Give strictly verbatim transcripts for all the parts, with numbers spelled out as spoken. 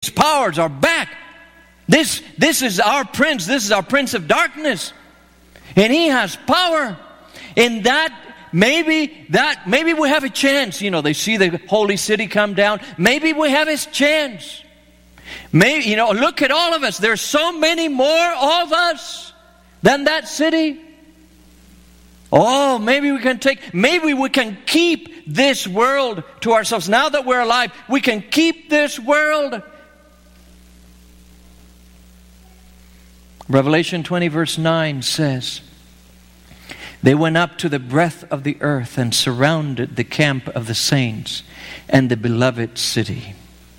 its powers are back. This, this is our prince. This is our prince of darkness. And he has power. In that, maybe that, maybe we have a chance. You know, they see the holy city come down. Maybe we have his chance. Maybe, you know, look at all of us. There's so many more of us than that city. Oh, maybe we can take, maybe we can keep this world to ourselves. Now that we're alive, we can keep this world. Revelation twenty verse nine says, they went up to the breadth of the earth and surrounded the camp of the saints and the beloved city.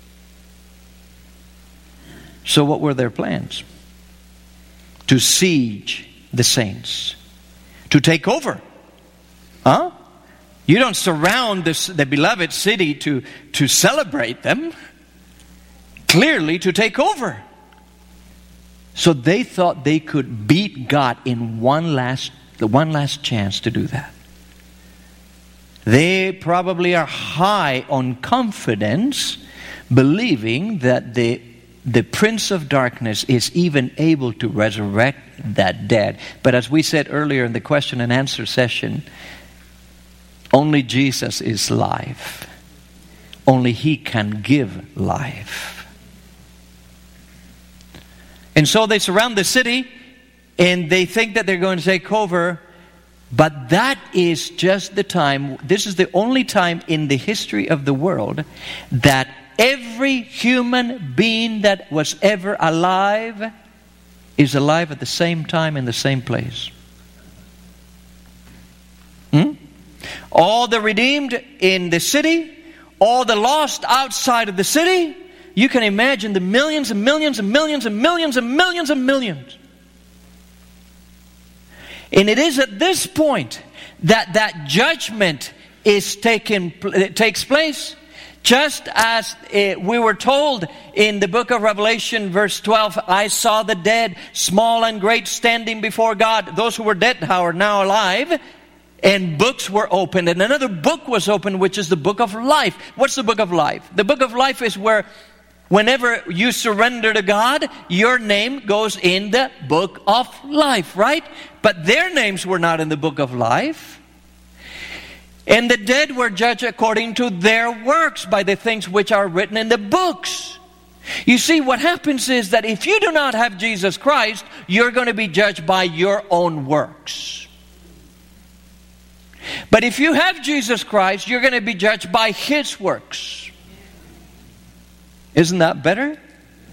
So what were their plans? To siege the saints. To take over. Huh? You don't surround this, the beloved city to, to celebrate them. Clearly to take over. So they thought they could beat God in one last, the one last chance to do that. They probably are high on confidence, believing that the, the Prince of Darkness is even able to resurrect that dead. But as we said earlier in the question and answer session, only Jesus is life. Only He can give life. And so they surround the city and they think that they're going to take over. But that is just the time, this is the only time in the history of the world that every human being that was ever alive is alive at the same time in the same place. Hmm? All the redeemed in the city, all the lost outside of the city. You can imagine the millions and millions and millions and millions and millions and millions. And it is at this point that that judgment is taken, it takes place. Just as uh, we were told in the book of Revelation, verse twelve, I saw the dead, small and great, standing before God. Those who were dead are now alive. And books were opened. And another book was opened, which is the book of life. What's the book of life? The book of life is where whenever you surrender to God, your name goes in the book of life, right? But their names were not in the book of life. And the dead were judged according to their works by the things which are written in the books. You see, what happens is that if you do not have Jesus Christ, you're going to be judged by your own works. But if you have Jesus Christ, you're going to be judged by His works. Isn't that better?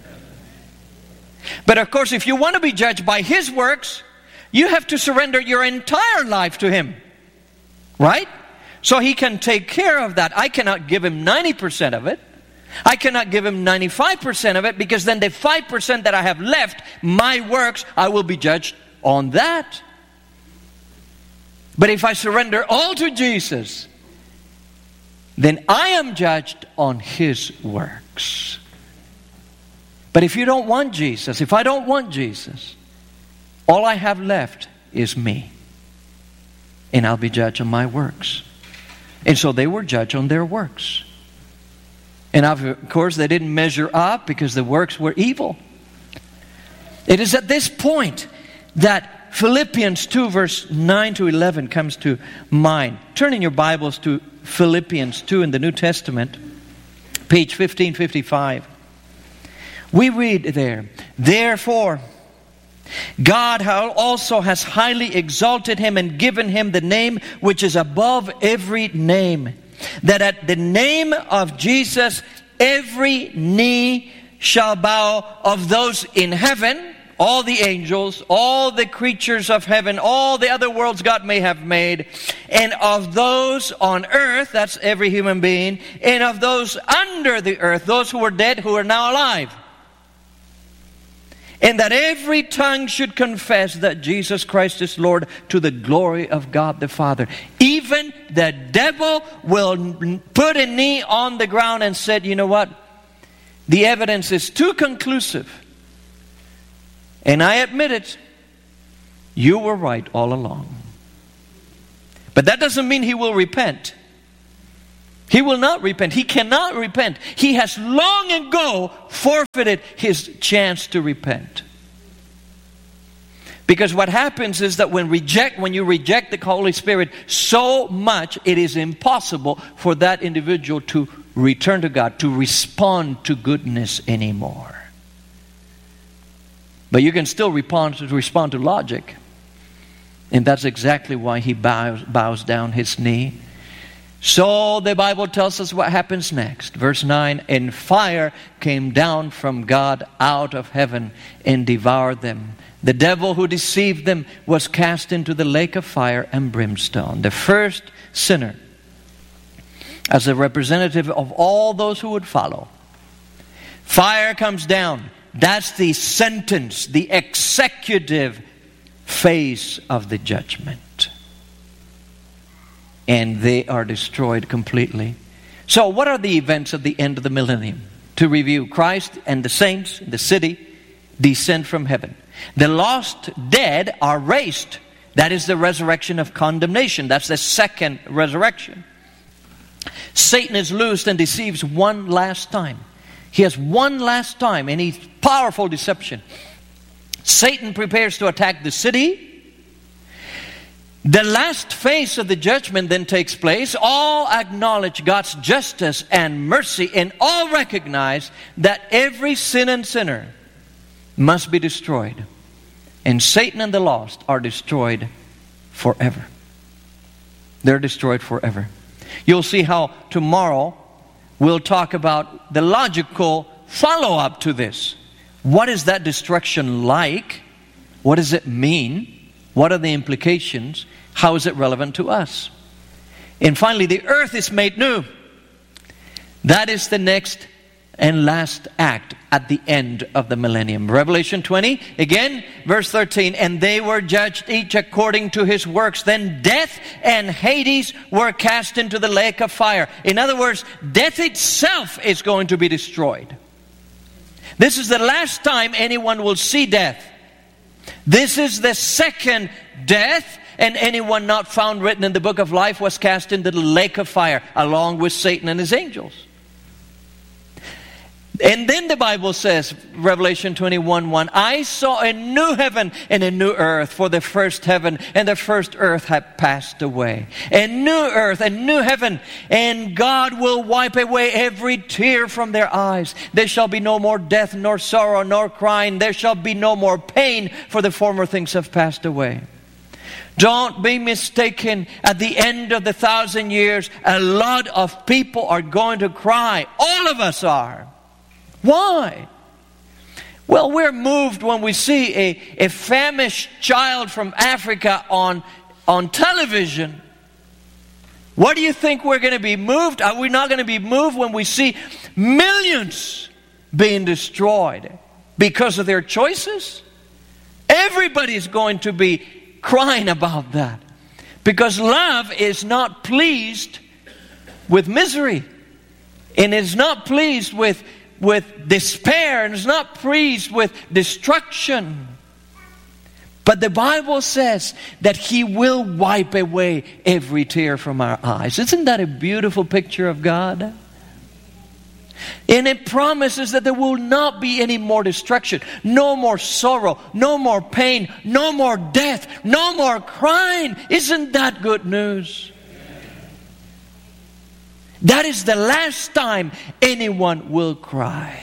But of course, if you want to be judged by His works, you have to surrender your entire life to Him. Right? So He can take care of that. I cannot give Him ninety percent of it. I cannot give Him ninety-five percent of it, because then the five percent that I have left, my works, I will be judged on that. But if I surrender all to Jesus, then I am judged on His works. But if you don't want Jesus, if I don't want Jesus, all I have left is me. And I'll be judged on my works. And so they were judged on their works. And of course they didn't measure up because the works were evil. It is at this point that Philippians two verse nine to eleven comes to mind. Turn in your Bibles to Philippians two in the New Testament, page fifteen fifty-five. We read there, therefore, God also has highly exalted Him and given Him the name which is above every name, that at the name of Jesus every knee shall bow, of those in heaven, all the angels, all the creatures of heaven, all the other worlds God may have made, and of those on earth, that's every human being, and of those under the earth, those who were dead, who are now alive. And that every tongue should confess that Jesus Christ is Lord, to the glory of God the Father. Even the devil will put a knee on the ground and said, you know what? The evidence is too conclusive. And I admit it, you were right all along. But that doesn't mean he will repent. He will not repent. He cannot repent. He has long ago forfeited his chance to repent. Because what happens is that when reject, when you reject the Holy Spirit so much, it is impossible for that individual to return to God, to respond to goodness anymore. But you can still respond to, respond to logic. And that's exactly why he bows, bows down his knee. So the Bible tells us what happens next. Verse nine, and fire came down from God out of heaven and devoured them. The devil who deceived them was cast into the lake of fire and brimstone. The first sinner, as a representative of all those who would follow. Fire comes down. That's the sentence, the executive phase of the judgment. And they are destroyed completely. So what are the events of the end of the millennium? To review, Christ and the saints in the city descend from heaven. The lost dead are raised. That is the resurrection of condemnation. That's the second resurrection. Satan is loosed and deceives one last time. He has one last time, and he's powerful deception. Satan prepares to attack the city. The last phase of the judgment then takes place. All acknowledge God's justice and mercy, and all recognize that every sin and sinner must be destroyed. And Satan and the lost are destroyed forever. They're destroyed forever. You'll see how tomorrow we'll talk about the logical follow-up to this. What is that destruction like? What does it mean? What are the implications? How is it relevant to us? And finally, the earth is made new. That is the next and last act at the end of the millennium. Revelation twenty, again, verse thirteen. And they were judged each according to his works. Then death and Hades were cast into the lake of fire. In other words, death itself is going to be destroyed. This is the last time anyone will see death. This is the second death, and anyone not found written in the book of life was cast into the lake of fire along with Satan and his angels. And then the Bible says, Revelation twenty-one one, I saw a new heaven and a new earth, for the first heaven and the first earth had passed away. A new earth, a new heaven, and God will wipe away every tear from their eyes. There shall be no more death, nor sorrow, nor crying. There shall be no more pain, for the former things have passed away. Don't be mistaken. At the end of the thousand years, a lot of people are going to cry. All of us are. Why? Well, we're moved when we see a, a famished child from Africa on, on television. What do you think we're going to be moved? Are we not going to be moved when we see millions being destroyed because of their choices? Everybody's going to be crying about that. Because love is not pleased with misery. And is not pleased with with despair, and is not pleased with destruction. But the Bible says that He will wipe away every tear from our eyes. Isn't that a beautiful picture of God? And it promises that there will not be any more destruction, no more sorrow, no more pain, no more death, no more crying. Isn't that good news? That is the last time anyone will cry.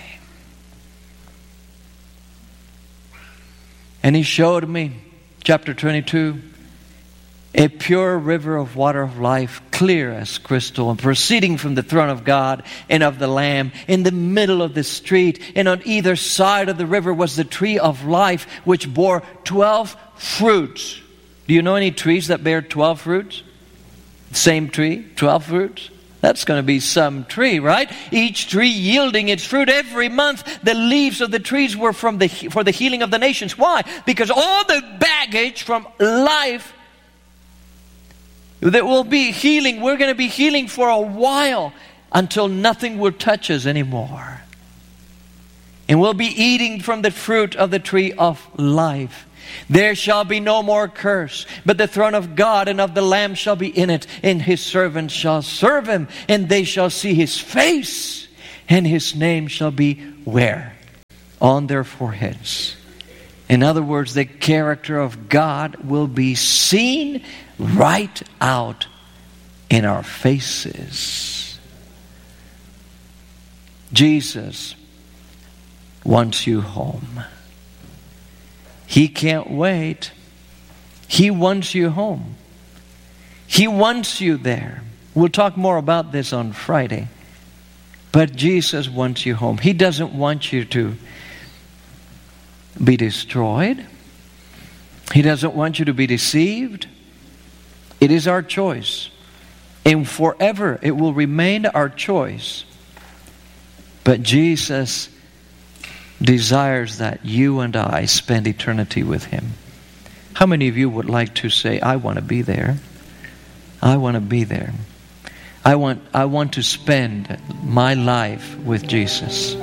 And He showed me, chapter twenty-two, a pure river of water of life, clear as crystal, and proceeding from the throne of God and of the Lamb. In the middle of the street, and on either side of the river, was the tree of life, which bore twelve fruits. Do you know any trees that bear twelve fruits? Same tree, twelve fruits? That's going to be some tree, right? Each tree yielding its fruit every month. The leaves of the trees were from the for the healing of the nations. Why? Because all the baggage from life, there will be healing. We're going to be healing for a while until nothing will touch us anymore. and will be eating from the fruit of the tree of life. There shall be no more curse, but the throne of God and of the Lamb shall be in it, and his servants shall serve him, and they shall see his face, and his name shall be where? On their foreheads. In other words, the character of God will be seen right out in our faces. Jesus wants you home. He can't wait. He wants you home. He wants you there. We'll talk more about this on Friday. But Jesus wants you home. He doesn't want you to be destroyed. He doesn't want you to be deceived. It is our choice. And forever it will remain our choice. But Jesus desires that you and I spend eternity with Him. How many of you would like to say, I want to be there? I want to be there. I want, I want to spend my life with Jesus.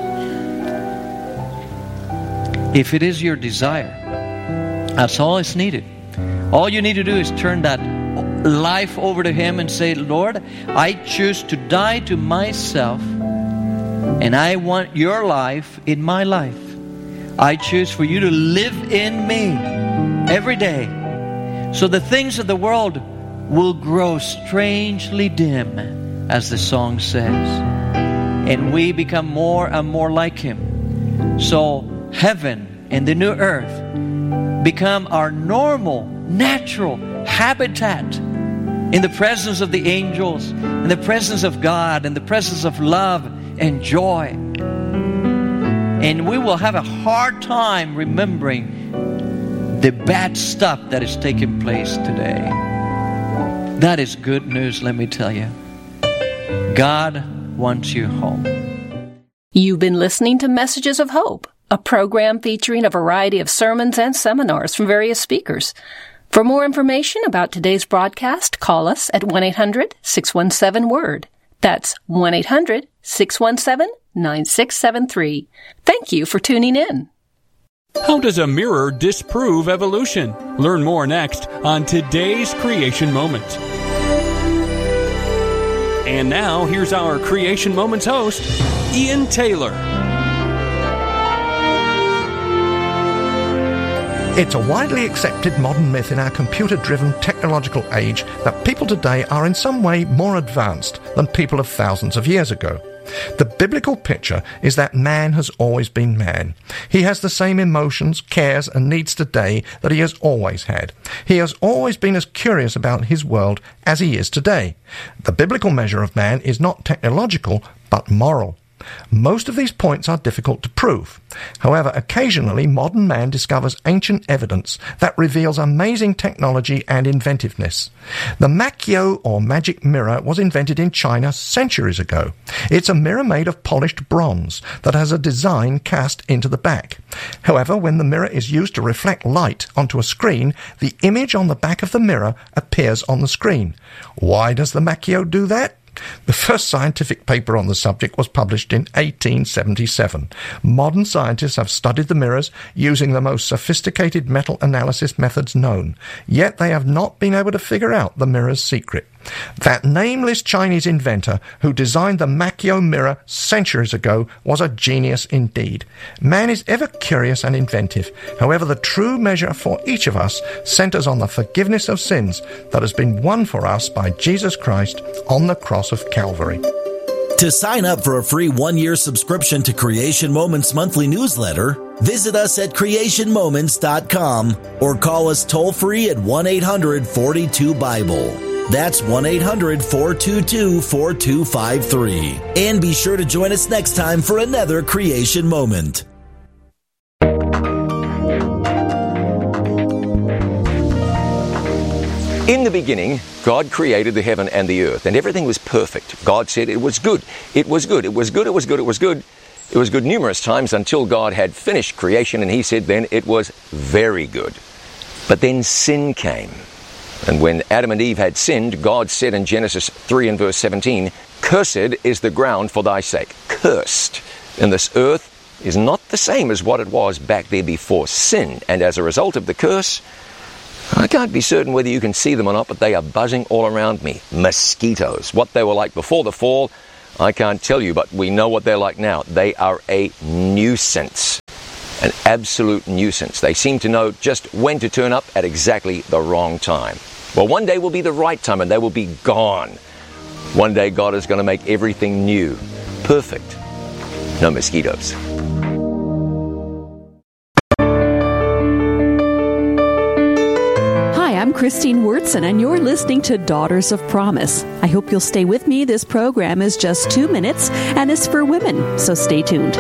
If it is your desire, that's all it's needed. All you need to do is turn that life over to Him and say, Lord, I choose to die to myself, and I want your life in my life. I choose for you to live in me every day. So the things of the world will grow strangely dim, as the song says. And we become more and more like Him. So heaven and the new earth become our normal, natural habitat in the presence of the angels, in the presence of God, in the presence of love and joy. And we will have a hard time remembering the bad stuff that is taking place today. That is good news, let me tell you. God wants you home. You've been listening to Messages of Hope, a program featuring a variety of sermons and seminars from various speakers. For more information about today's broadcast, call us at one eight hundred six one seven word. That's one eight hundred six one seven nine six seven three. Thank you for tuning in. How does a mirror disprove evolution? Learn more next on today's Creation Moment. And now, here's our Creation Moments host, Ian Taylor. It's a widely accepted modern myth in our computer-driven technological age that people today are in some way more advanced than people of thousands of years ago. The biblical picture is that man has always been man. He has the same emotions, cares, and needs today that he has always had. He has always been as curious about his world as he is today. The biblical measure of man is not technological, but moral. Most of these points are difficult to prove. However, occasionally modern man discovers ancient evidence that reveals amazing technology and inventiveness. The Makyo or magic mirror was invented in China centuries ago. It's a mirror made of polished bronze that has a design cast into the back. However, when the mirror is used to reflect light onto a screen, the image on the back of the mirror appears on the screen. Why does the Makyo do that? The first scientific paper on the subject was published in eighteen seventy-seven. Modern scientists have studied the mirrors using the most sophisticated metal analysis methods known, yet they have not been able to figure out the mirror's secret. That nameless Chinese inventor who designed the Makyo mirror centuries ago was a genius indeed. Man is ever curious and inventive. However, the true measure for each of us centers on the forgiveness of sins that has been won for us by Jesus Christ on the cross of Calvary. To sign up for a free one-year subscription to Creation Moments monthly newsletter, visit us at creation moments dot com or call us toll-free at one eight hundred forty-two Bible. That's one eight hundred four two two four two five three. And be sure to join us next time for another Creation Moment. In the beginning, God created the heaven and the earth, and everything was perfect. God said it was good. It was good. It was good. It was good. It was good. It was good numerous times until God had finished creation, and He said then it was very good. But then sin came. And when Adam and Eve had sinned, God said in Genesis three and verse seventeen, "Cursed is the ground for thy sake." Cursed. And this earth is not the same as what it was back there before sin. And as a result of the curse, I can't be certain whether you can see them or not, but they are buzzing all around me. Mosquitoes. What they were like before the fall, I can't tell you, but we know what they're like now. They are a nuisance. An absolute nuisance. They seem to know just when to turn up at exactly the wrong time. Well, one day will be the right time and they will be gone. One day God is going to make everything new. Perfect. No mosquitoes. I'm Christine Wurtson, and you're listening to Daughters of Promise. I hope you'll stay with me. This program is just two minutes and is for women, so stay tuned.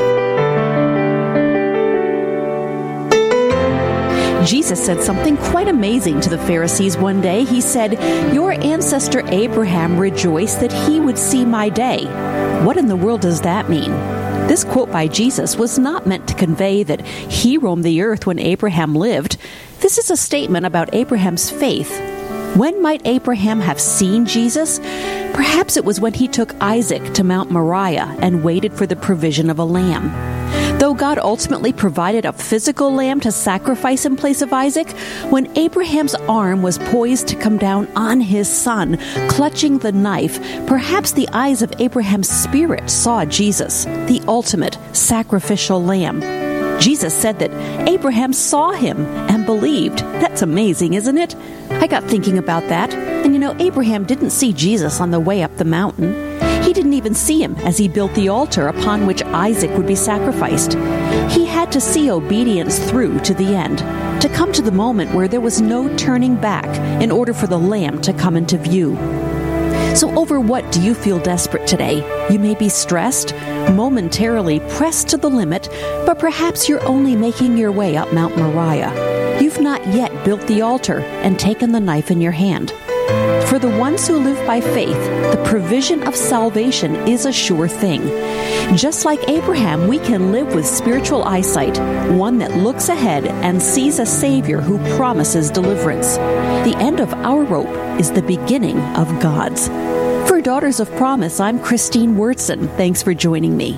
Jesus said something quite amazing to the Pharisees one day. He said, "Your ancestor Abraham rejoiced that he would see my day." What in the world does that mean? This quote by Jesus was not meant to convey that he roamed the earth when Abraham lived. This is a statement about Abraham's faith. When might Abraham have seen Jesus? Perhaps it was when he took Isaac to Mount Moriah and waited for the provision of a lamb. Though God ultimately provided a physical lamb to sacrifice in place of Isaac, when Abraham's arm was poised to come down on his son, clutching the knife, perhaps the eyes of Abraham's spirit saw Jesus, the ultimate sacrificial lamb. Jesus said that Abraham saw him and believed. That's amazing, isn't it? I got thinking about that. And you know, Abraham didn't see Jesus on the way up the mountain. He didn't even see him as he built the altar upon which Isaac would be sacrificed. He had to see obedience through to the end, to come to the moment where there was no turning back in order for the lamb to come into view. So over what do you feel desperate today? You may be stressed, momentarily pressed to the limit, but perhaps you're only making your way up Mount Moriah. You've not yet built the altar and taken the knife in your hand. For the ones who live by faith, the provision of salvation is a sure thing. Just like Abraham, we can live with spiritual eyesight, one that looks ahead and sees a Savior who promises deliverance. The end of our rope is the beginning of God's. For Daughters of Promise, I'm Christine Wurtson. Thanks for joining me.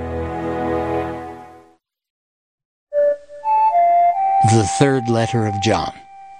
The third letter of John.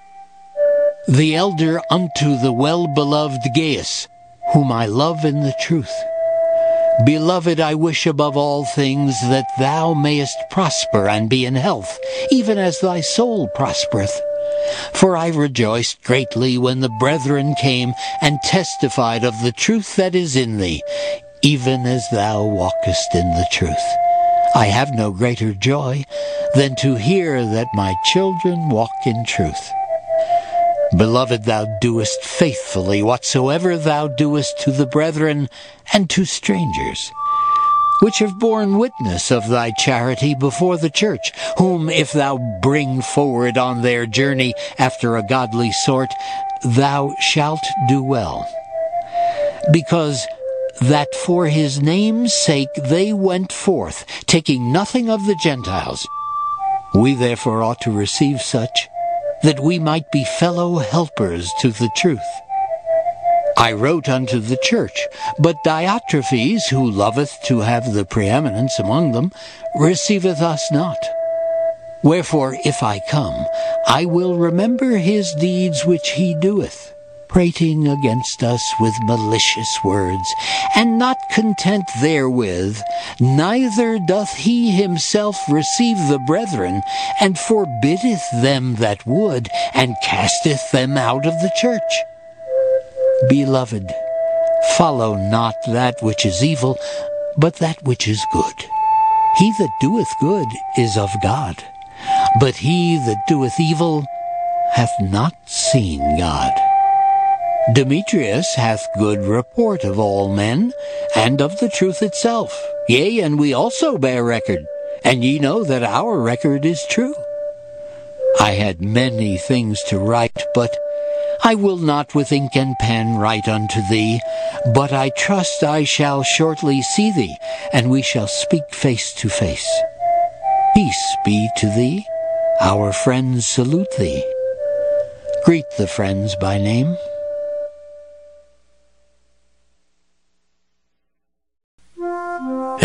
The elder unto the well-beloved Gaius, whom I love in the truth. Beloved, I wish above all things that thou mayest prosper and be in health, even as thy soul prospereth. For I rejoiced greatly when the brethren came and testified of the truth that is in thee, even as thou walkest in the truth. I have no greater joy than to hear that my children walk in truth. Beloved, thou doest faithfully whatsoever thou doest to the brethren and to strangers, which have borne witness of thy charity before the church, whom if thou bring forward on their journey after a godly sort, thou shalt do well. Because that for his name's sake they went forth, taking nothing of the Gentiles. We therefore ought to receive such, that we might be fellow helpers to the truth. I wrote unto the church, but Diotrephes, who loveth to have the preeminence among them, receiveth us not. Wherefore, if I come, I will remember his deeds which he doeth, prating against us with malicious words, and not content therewith, neither doth he himself receive the brethren, and forbiddeth them that would, and casteth them out of the church. Beloved, follow not that which is evil, but that which is good. He that doeth good is of God, but he that doeth evil hath not seen God. Demetrius hath good report of all men, and of the truth itself. Yea, and we also bear record, and ye know that our record is true. I had many things to write, but I will not with ink and pen write unto thee, but I trust I shall shortly see thee, and we shall speak face to face. Peace be to thee. Our friends salute thee. Greet the friends by name.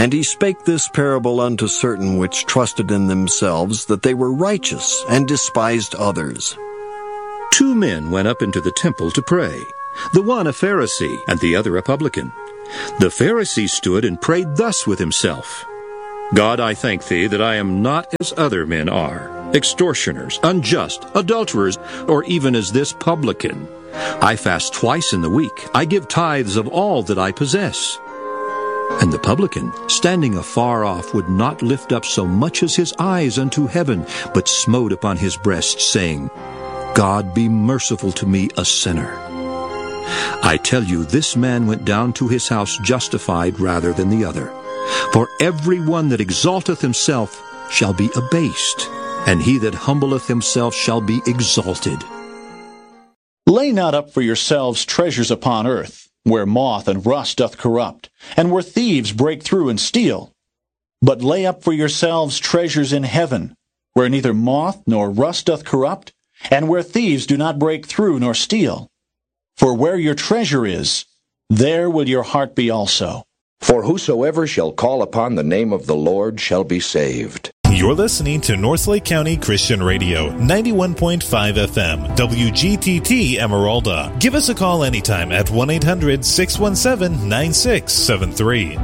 And he spake this parable unto certain which trusted in themselves that they were righteous, and despised others. Two men went up into the temple to pray, the one a Pharisee, and the other a publican. The Pharisee stood and prayed thus with himself, God, I thank thee that I am not as other men are, extortioners, unjust, adulterers, or even as this publican. I fast twice in the week. I give tithes of all that I possess. And the publican, standing afar off, would not lift up so much as his eyes unto heaven, but smote upon his breast, saying, God, be merciful to me, a sinner. I tell you, this man went down to his house justified rather than the other. For every one that exalteth himself shall be abased, and he that humbleth himself shall be exalted. Lay not up for yourselves treasures upon earth, where moth and rust doth corrupt, and where thieves break through and steal. But lay up for yourselves treasures in heaven, where neither moth nor rust doth corrupt, and where thieves do not break through nor steal. For where your treasure is, there will your heart be also. For whosoever shall call upon the name of the Lord shall be saved. You're listening to Northlake County Christian Radio, ninety-one point five F M, W G T T Emeralda. Give us a call anytime at one eight hundred six one seven nine six seven three.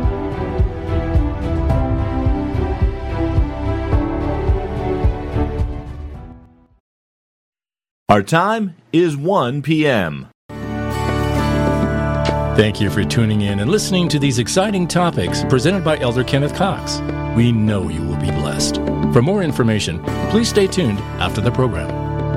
Our time is one p.m. Thank you for tuning in and listening to these exciting topics presented by Elder Kenneth Cox. We know you will be blessed. For more information, please stay tuned after the program.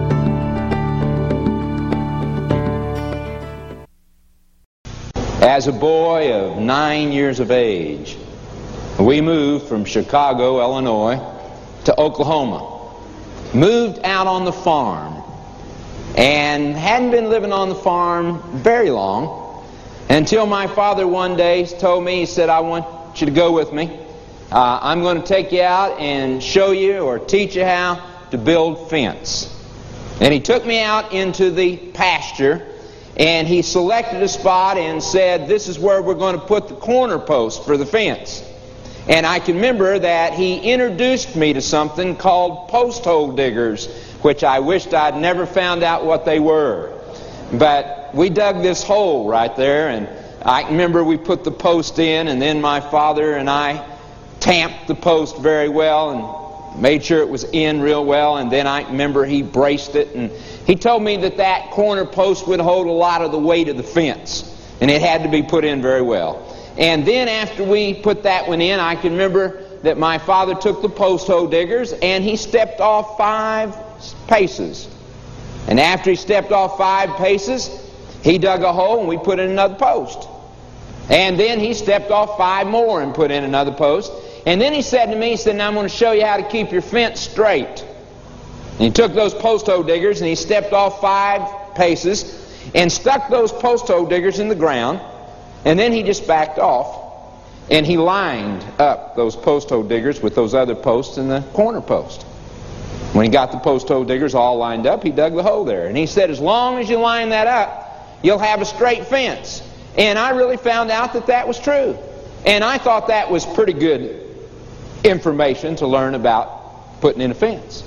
As a boy of nine years of age, we moved from Chicago, Illinois, to Oklahoma. Moved out on the farm and hadn't been living on the farm very long until my father one day told me, he said, I want you to go with me. Uh, I'm going to take you out and show you or teach you how to build fence. And he took me out into the pasture and he selected a spot and said, this is where we're going to put the corner post for the fence. And I can remember that he introduced me to something called post hole diggers, which I wished I'd never found out what they were. But we dug this hole right there, and I remember we put the post in, and then my father and I tamped the post very well and made sure it was in real well, and then I remember he braced it, and he told me that that corner post would hold a lot of the weight of the fence, and it had to be put in very well. And then after we put that one in, I can remember that my father took the post hole diggers and he stepped off five paces. And after he stepped off five paces, he dug a hole and we put in another post. And then he stepped off five more and put in another post. And then he said to me, he said, now I'm going to show you how to keep your fence straight. And he took those post hole diggers and he stepped off five paces and stuck those post hole diggers in the ground. And then he just backed off and he lined up those post hole diggers with those other posts in the corner post. When he got the post hole diggers all lined up, he dug the hole there. And he said, as long as you line that up, you'll have a straight fence. And I really found out that that was true. And I thought that was pretty good information to learn about putting in a fence.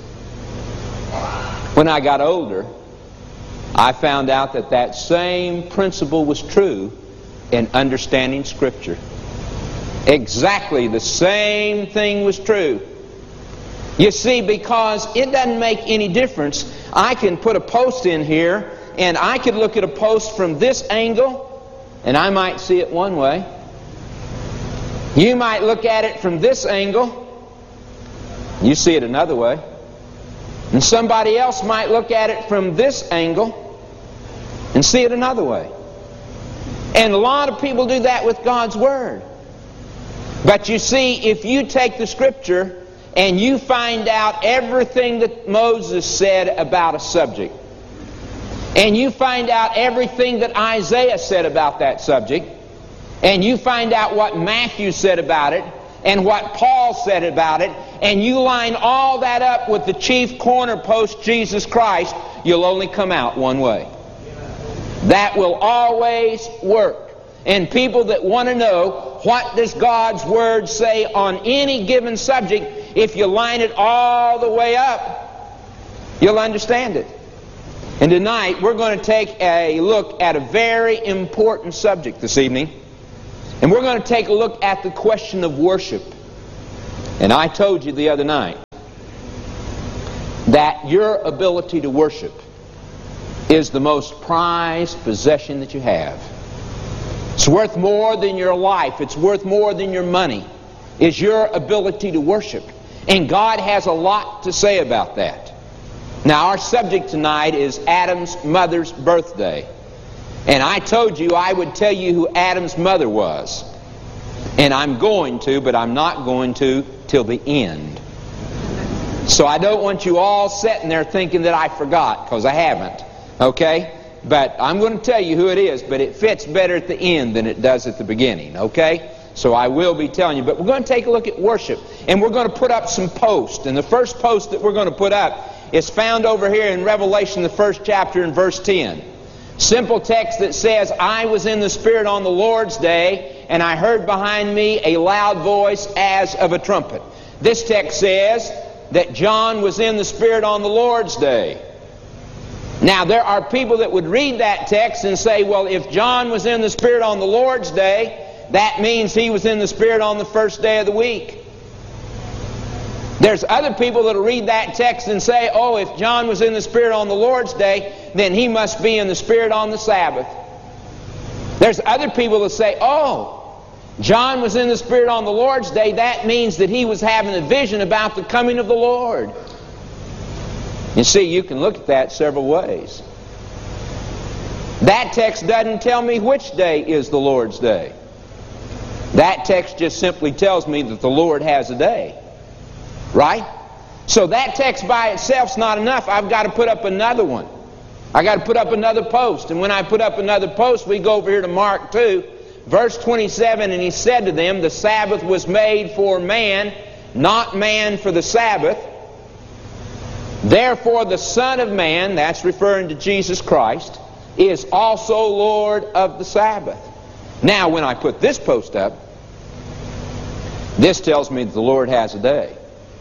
When I got older, I found out that that same principle was true in understanding Scripture. Exactly the same thing was true. You see, because it doesn't make any difference. I can put a post in here, and I could look at a post from this angle, and I might see it one way. You might look at it from this angle, you see it another way. And somebody else might look at it from this angle and see it another way. And a lot of people do that with God's Word. But you see, if you take the Scripture and you find out everything that Moses said about a subject, and you find out everything that Isaiah said about that subject, and you find out what Matthew said about it, and what Paul said about it, and you line all that up with the chief corner post, Jesus Christ, you'll only come out one way. That will always work. And people that want to know what does God's Word say on any given subject, if you line it all the way up, you'll understand it. And tonight we're going to take a look at a very important subject this evening. And we're going to take a look at the question of worship. And I told you the other night that your ability to worship is the most prized possession that you have. It's worth more than your life. It's worth more than your money. Is your ability to worship. And God has a lot to say about that. Now, our subject tonight is Adam's mother's birthday. And I told you I would tell you who Adam's mother was. And I'm going to, but I'm not going to till the end. So I don't want you all sitting there thinking that I forgot, because I haven't. Okay? But I'm going to tell you who it is, but it fits better at the end than it does at the beginning. Okay? So I will be telling you. But we're going to take a look at worship. And we're going to put up some posts. And the first post that we're going to put up is found over here in Revelation, the first chapter, in verse ten. Simple text that says, I was in the Spirit on the Lord's day, and I heard behind me a loud voice as of a trumpet. This text says that John was in the Spirit on the Lord's day. Now, there are people that would read that text and say, well, if John was in the Spirit on the Lord's day, that means he was in the Spirit on the first day of the week. There's other people that will read that text and say, oh, if John was in the Spirit on the Lord's day, then he must be in the Spirit on the Sabbath. There's other people that say, oh, John was in the Spirit on the Lord's day, that means that he was having a vision about the coming of the Lord. You see, you can look at that several ways. That text doesn't tell me which day is the Lord's day. That text just simply tells me that the Lord has a day. Right? So that text by itself's not enough. I've got to put up another one. I've got to put up another post. And when I put up another post, we go over here to Mark two, verse twenty-seven, and he said to them, the Sabbath was made for man, not man for the Sabbath. Therefore the Son of Man, that's referring to Jesus Christ, is also Lord of the Sabbath. Now, when I put this post up, this tells me that the Lord has a day.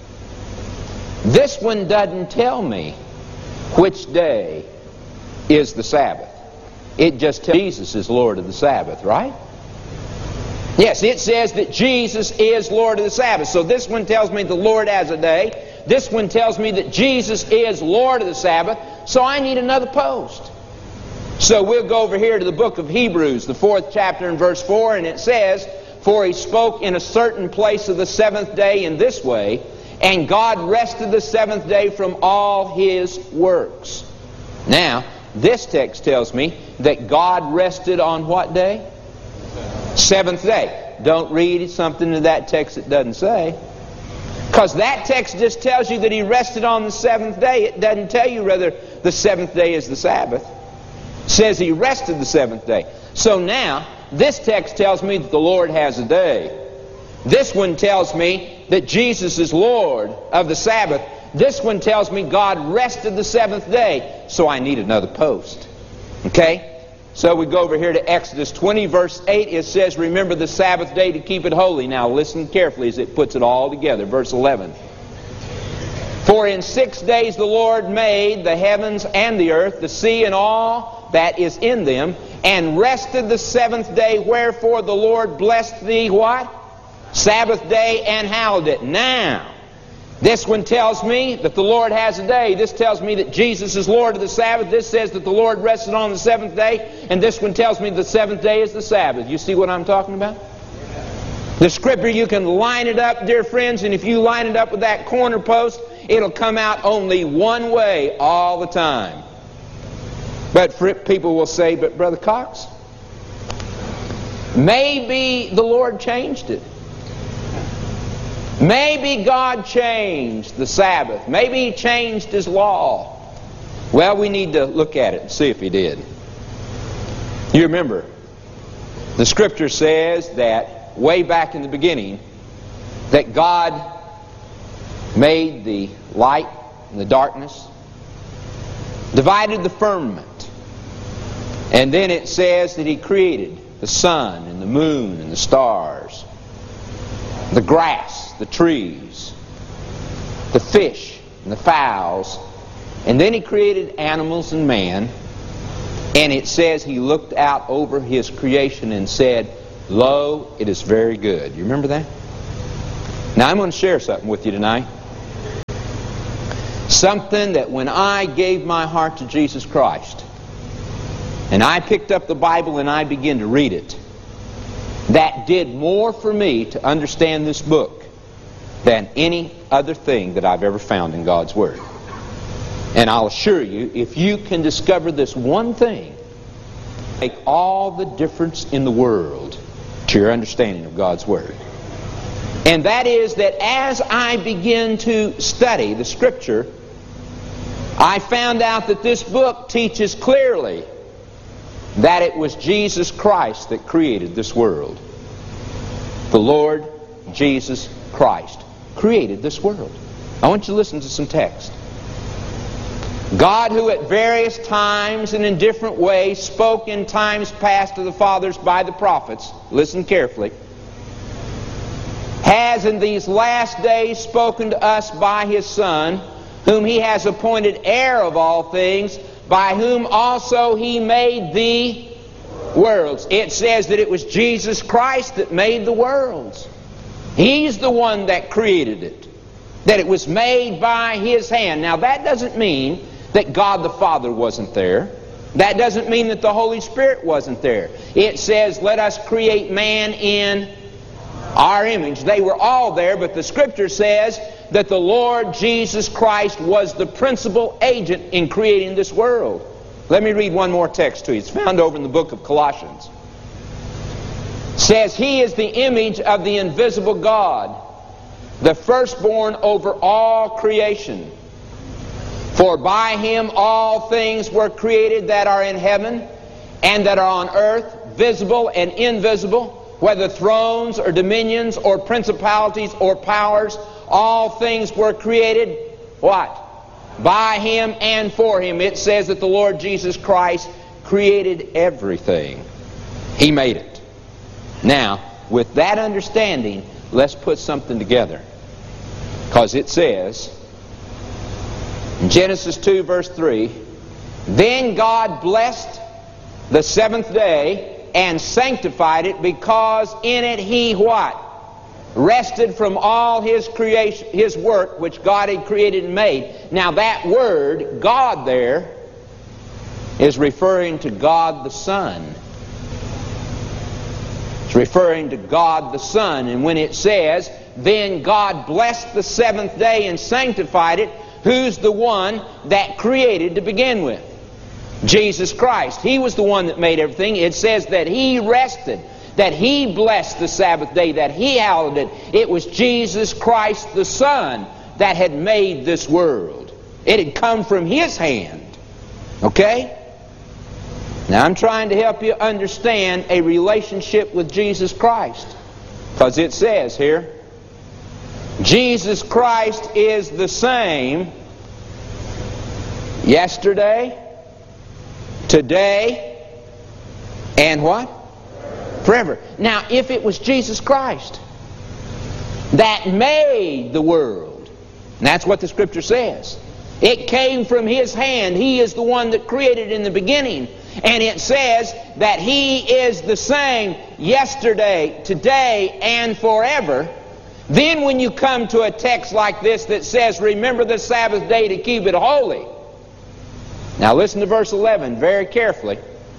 This one doesn't tell me which day is the Sabbath. It just tells Jesus is Lord of the Sabbath, right? Yes, it says that Jesus is Lord of the Sabbath. So this one tells me the Lord has a day. This one tells me that Jesus is Lord of the Sabbath. So I need another post. So we'll go over here to the book of Hebrews, the fourth chapter and verse four, and it says, for he spoke in a certain place of the seventh day in this way, and God rested the seventh day from all His works. Now, this text tells me that God rested on what day? Seventh day. Don't read something in that text that doesn't say. Because that text just tells you that He rested on the seventh day. It doesn't tell you whether the seventh day is the Sabbath. It says He rested the seventh day. So now, this text tells me that the Lord has a day. This one tells me that Jesus is Lord of the Sabbath. This one tells me God rested the seventh day. So I need another post. Okay? So we go over here to Exodus twenty, verse eight. It says, remember the Sabbath day to keep it holy. Now listen carefully as it puts it all together. Verse eleven. For in six days the Lord made the heavens and the earth, the sea and all that is in them, and rested the seventh day. Wherefore the Lord blessed thee what? Sabbath day, and hallowed it. Now, this one tells me that the Lord has a day. This tells me that Jesus is Lord of the Sabbath. This says that the Lord rested on the seventh day. And this one tells me the seventh day is the Sabbath. You see what I'm talking about? The Scripture, you can line it up, dear friends, and if you line it up with that corner post, it'll come out only one way all the time. But people will say, but Brother Cox, maybe the Lord changed it. Maybe God changed the Sabbath. Maybe He changed His law. Well, we need to look at it and see if He did. You remember, the Scripture says that way back in the beginning, that God made the light and the darkness, divided the firmament, and then it says that He created the sun and the moon and the stars, the grass, the trees, the fish and the fowls. And then He created animals and man. And it says He looked out over His creation and said, "Lo, it is very good." You remember that? Now I'm going to share something with you tonight. Something that when I gave my heart to Jesus Christ, and I picked up the Bible and I began to read it, that did more for me to understand this book than any other thing that I've ever found in God's Word. And I'll assure you, if you can discover this one thing, make all the difference in the world to your understanding of God's Word. And that is that as I begin to study the Scripture, I found out that this book teaches clearly that it was Jesus Christ that created this world. The Lord Jesus Christ created this world. I want you to listen to some text. God, who at various times and in different ways spoke in times past to the fathers by the prophets, listen carefully, has in these last days spoken to us by His Son, whom He has appointed heir of all things, by whom also He made the worlds. It says that it was Jesus Christ that made the worlds. He's the one that created it. That it was made by His hand. Now that doesn't mean that God the Father wasn't there. That doesn't mean that the Holy Spirit wasn't there. It says, "Let us create man in our image." They were all there, but the Scripture says that the Lord Jesus Christ was the principal agent in creating this world. Let me read one more text to you. It's found over in the book of Colossians. It says, "He is the image of the invisible God, the firstborn over all creation. For by Him all things were created that are in heaven and that are on earth, visible and invisible, whether thrones or dominions or principalities or powers. All things were created," what? "By Him and for Him." It says that the Lord Jesus Christ created everything. He made it. Now, with that understanding, let's put something together. Because it says, in Genesis two verse three, "Then God blessed the seventh day and sanctified it, because in it He" what? "Rested from all His creation, His work which God had created and made." Now that word, God, there is referring to God the Son. It's referring to God the Son. And when it says, "Then God blessed the seventh day and sanctified it," who's the one that created to begin with? Jesus Christ. He was the one that made everything. It says that He rested, that He blessed the Sabbath day, that He hallowed it. It was Jesus Christ the Son that had made this world. It had come from His hand. Okay? Now I'm trying to help you understand a relationship with Jesus Christ. Because it says here, Jesus Christ is the same yesterday, today, and what? Forever. Now, if it was Jesus Christ that made the world, and that's what the Scripture says, it came from His hand. He is the one that created in the beginning. And it says that He is the same yesterday, today, and forever. Then when you come to a text like this that says, "Remember the Sabbath day to keep it holy." Now listen to verse eleven very carefully.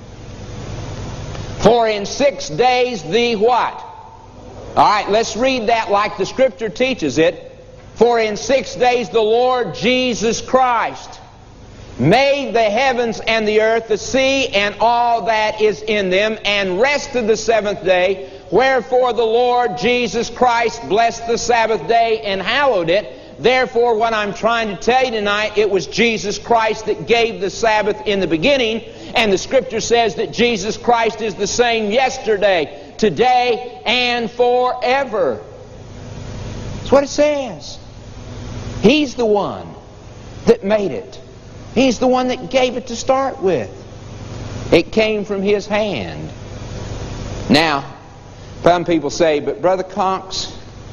"For in six days the" what? All right, let's read that like the Scripture teaches it. "For in six days the Lord Jesus Christ made the heavens and the earth, the sea, and all that is in them, and rested the seventh day. Wherefore the Lord Jesus Christ blessed the Sabbath day and hallowed it." Therefore, what I'm trying to tell you tonight, it was Jesus Christ that gave the Sabbath in the beginning, and the Scripture says that Jesus Christ is the same yesterday, today, and forever. That's what it says. He's the one that made it. He's the one that gave it to start with. It came from His hand. Now, some people say, but Brother Cox,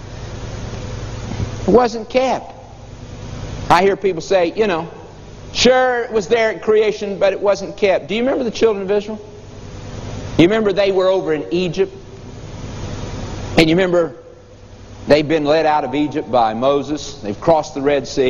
it wasn't kept. I hear people say, you know, sure it was there at creation, but it wasn't kept. Do you remember the children of Israel? You remember they were over in Egypt? And you remember they've been led out of Egypt by Moses. They've crossed the Red Sea.